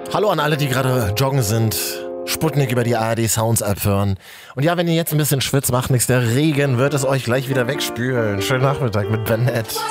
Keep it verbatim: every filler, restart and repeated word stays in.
Hallo an alle, die gerade joggen sind. Sputnik über die A R D Sounds App hören. Und ja, wenn ihr jetzt ein bisschen schwitzt, macht nichts. Der Regen wird es euch gleich wieder wegspülen. Schönen Nachmittag mit Ben Nett.